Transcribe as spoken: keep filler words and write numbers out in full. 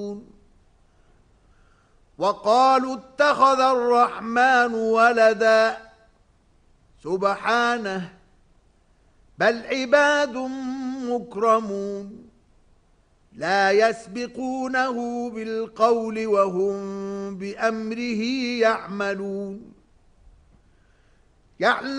وقالوا اتخذ الرحمن ولدا سبحانه بل عباد مكرمون لا يسبقونه بالقول وهم بأمره يعملون. يعلم